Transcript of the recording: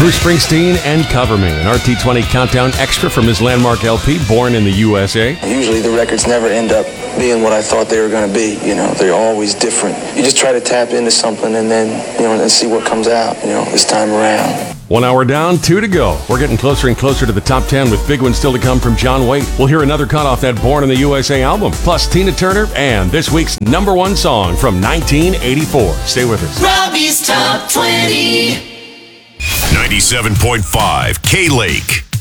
Bruce Springsteen and Cover Me, an RT20 countdown extra from his landmark LP, Born in the USA. Usually the records never end up being what I thought they were going to be. They're always different. You just try to tap into something and then, and see what comes out, this time around. 1 hour down, 2 to go. We're getting closer and closer to the top 10 with big ones still to come from John Waite. We'll hear another cut off that Born in the USA album, plus Tina Turner and this week's number one song from 1984. Stay with us. Robbie's Top 20. 97.5 K-Lake.